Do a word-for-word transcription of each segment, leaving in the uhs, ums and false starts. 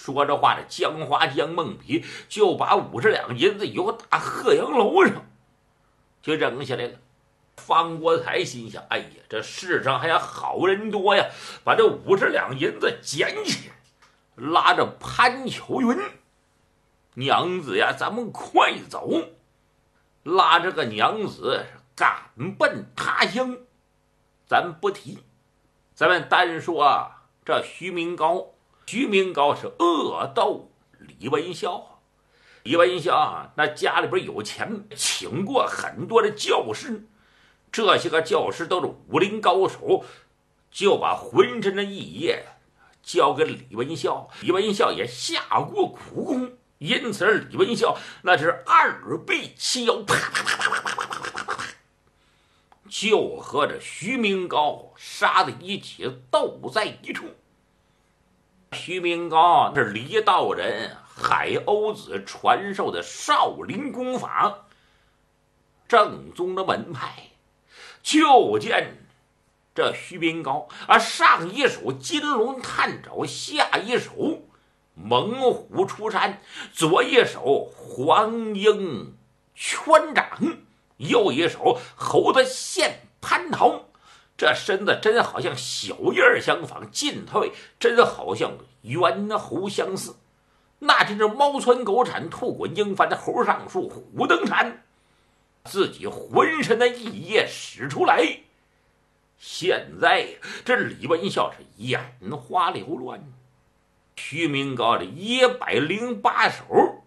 说着话，这江华江梦比就把五十两银子由大鹤阳楼上就扔下来了。方国才心想：哎呀，这世上还有好人多呀！把这五十两银子捡起来，拉着潘巧云娘子呀，咱们快走！拉着个娘子赶奔他乡。咱不提，咱们单说这徐明高。徐明高是恶斗李文孝。李文孝啊，那家里边有钱，请过很多的教师，这些个教师都是武林高手，就把浑身的艺业交给李文孝。李文孝也下过苦功，因此李文孝那是二臂齐腰，啪啪啪啪啪啪啪啪啪，就和这徐明高杀在一起，斗在一处。徐明高是李道人海鸥子传授的少林功法，正宗的门派。就见这徐明高啊，上一手金龙探爪，下一手猛虎出山，左一手黄鹰圈掌，右一手猴子现蟠桃。这身子真好像小叶儿相仿，进退真好像猿猴相似，那真是猫窜狗铲，兔滚鹰翻，猴上树，虎登山，自己浑身的艺业使出来。现在这李文孝是眼花缭乱，徐明高的一百零八手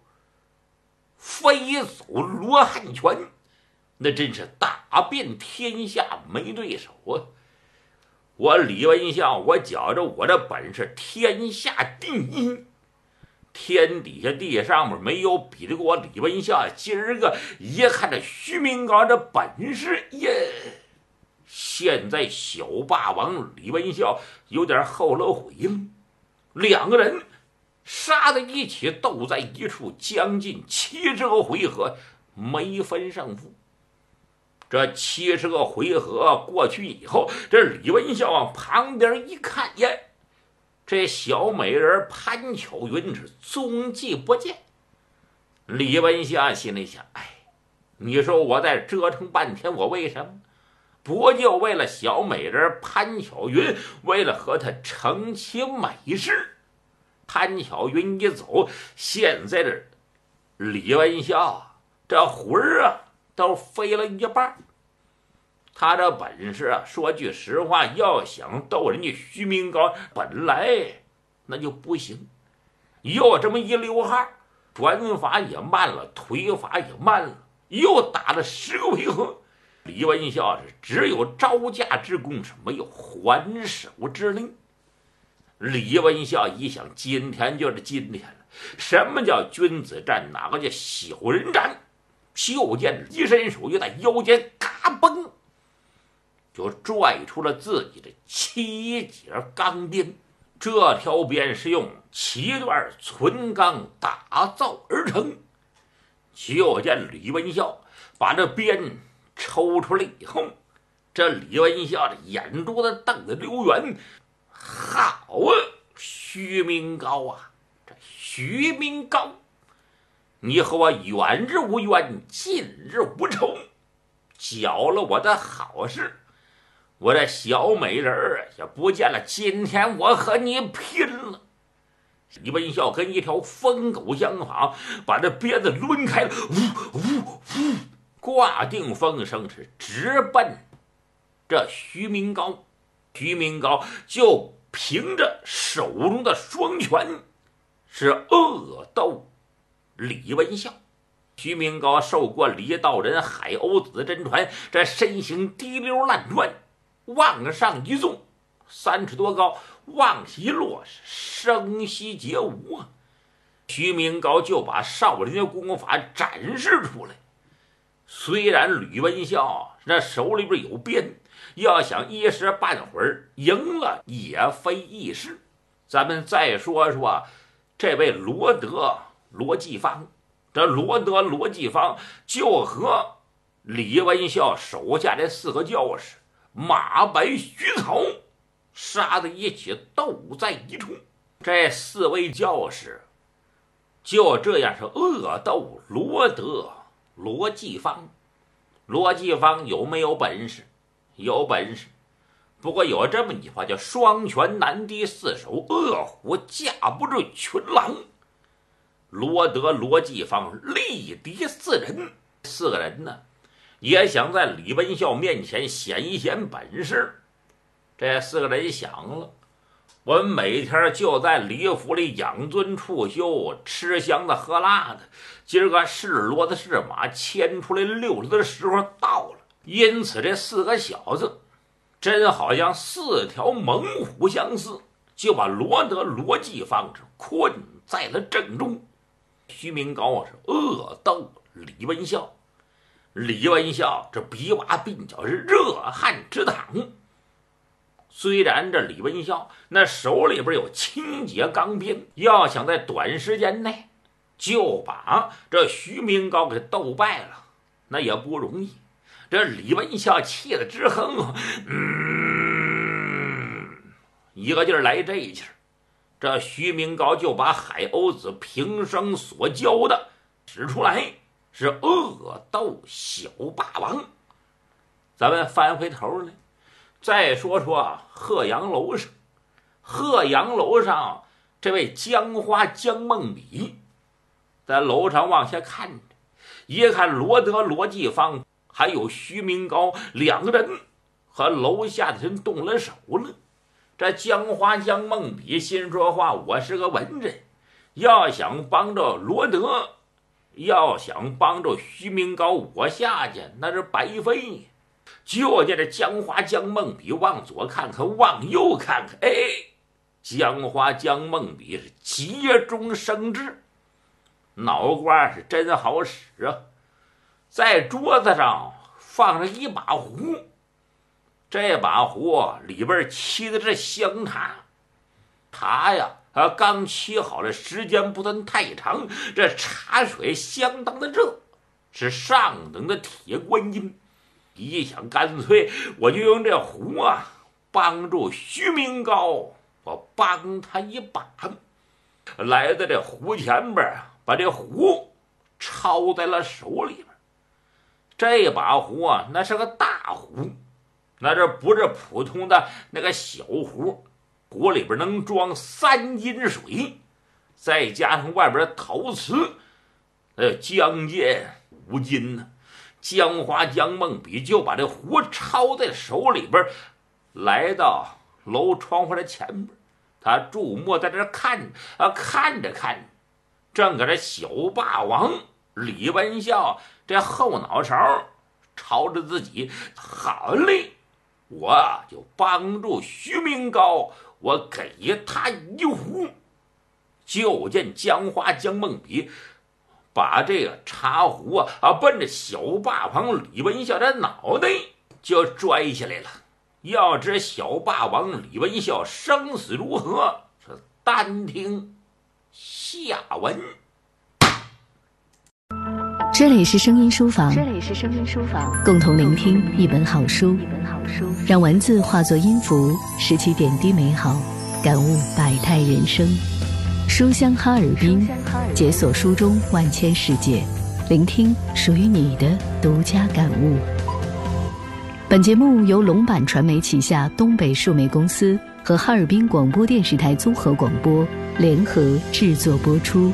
飞走罗汉拳，那真是打遍天下没对手啊！我李文孝，我觉着我的本事天下第一，天底下地上面没有比得过我李文孝。今儿个一看这徐明高这本事耶，现在小霸王李文孝有点后了悔了。两个人杀在一起，斗在一处，将近七十个回合没分胜负。这七十个回合过去以后，这李文孝往旁边一看呀，这小美人潘巧云是踪迹不见。李文孝心里想：哎，你说我再折腾半天，我为什么？不就为了小美人潘巧云，为了和她成其美事？潘巧云一走，现在这李文孝这魂儿啊都飞了一半。他这本事啊，说句实话，要想斗人家徐明高，本来那就不行。又这么一溜号，转法也慢了，腿法也慢了，又打了十个回合。李文孝是只有招架之功，是没有还手之力。李文孝一想，今天就是今天了。什么叫君子战？哪个叫小人战？就见一伸手，又在腰间嘎嘣，就拽出了自己的七节钢鞭。这条鞭是用七段纯钢打造而成。就见李文孝把这鞭抽出来以后，这李文孝的眼珠子瞪得溜圆。好啊，徐明高啊，这徐明高，你和我远日无冤，近日无仇，搅了我的好事，我的小美人儿也不见了。今天我和你拼了！李文孝跟一条疯狗相仿，把这鞭子抡开了，呜呜呜，挂定风声，是直奔这徐明高。徐明高就凭着手中的双拳是恶斗李文孝。徐明高受过李道人海鸥子真传，这身形滴溜乱转，往上一纵，三尺多高，往下一落，声息皆无啊！徐明高就把少林的功法展示出来。虽然吕文孝那手里边有鞭，要想一时半会儿赢了也非易事。咱们再说说这位罗德罗继芳。这罗德罗继芳就和李文孝手下这四个教士马白徐草杀在一起，斗在一处。 这四位教士就这样是恶斗罗德、罗继芳。罗继芳有没有本事？有本事。不过有这么一句话叫双拳难敌四手，恶虎架不住群狼。罗德、罗继芳力敌四人，四个人呢也想在李文孝面前显一显本事。这四个人想了，我们每天就在李府里养尊处优，吃香的喝辣的，今儿个是骡子是马牵出来溜溜的时候到了。因此这四个小子真好像四条猛虎相似，就把罗德、罗继芳是困在了阵中。徐明高是恶斗李文孝，李文孝这比瓦鬓角是热汗直淌。虽然这李文孝那手里边有清洁钢鞭，要想在短时间内就把这徐明高给斗败了，那也不容易。这李文孝气得直哼，嗯，一个劲儿来这一气儿。这徐明高就把海鸥子平生所教的使出来，是恶斗小霸王。咱们翻回头来再说说鹤阳楼上，鹤阳楼上这位江花江梦比在楼上往下看着，一看罗德、罗继芳还有徐明高两个人和楼下的人动了手了。这江花江梦比心说话，我是个文人，要想帮着罗德，要想帮着徐明高我下去那是白费。就见这江花江梦比往左看看往右看看，哎，江花江梦比是急中生智，脑瓜是真好使啊。在桌子上放着一把壶，这把壶里边沏的是香茶，茶呀啊刚沏好了，时间不算太长，这茶水相当的热，是上等的铁观音。一想干脆我就用这壶啊帮助徐明高，我帮他一把。来到这壶前边，把这壶抄在了手里边。这把壶啊那是个大壶，那这不是普通的那个小壶，壶里边能装三斤水，再加上外边的陶瓷，呃，将近五斤呢。江花江梦比就把这壶抄在手里边，来到楼窗户的前边，他注目在这看啊，看着看着，正搁这小霸王李文孝这后脑勺朝着自己，好嘞，我就帮助徐明高，我给他一壶。就见江花江梦比把这个茶壶啊啊奔着小霸王李文孝的脑袋就拽下来了。要知小霸王李文孝生死如何，是单听下文。 这里是声音书房，这里是声音书房，共同聆听一本好书，一本好书，让文字化作音符，拾起点滴美好，感悟百态人生。书香哈尔滨，解锁书中万千世界，聆听属于你的独家感悟。本节目由龙版传媒旗下东北数媒公司和哈尔滨广播电视台综合广播联合制作播出。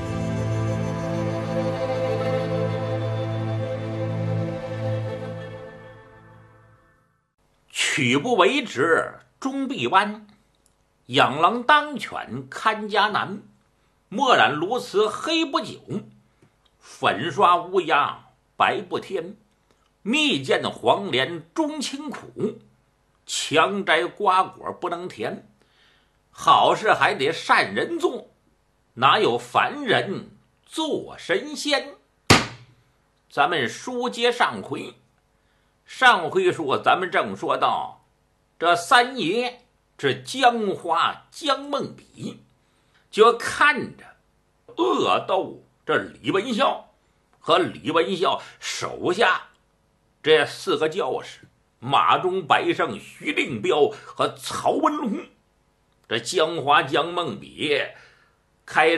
曲不为直终必弯，养狼当犬看家难。墨染鸬鹚黑不久，粉刷乌鸦白不添。蜜饯黄连终清苦，强摘瓜果不能甜。好事还得善人做，哪有凡人做神仙？咱们书接上回，上回说咱们正说到这三爷这江花江梦比就看着恶斗这李文孝和李文孝手下这四个教士马中、白胜、徐令彪和曹文龙， 这江华、江梦比开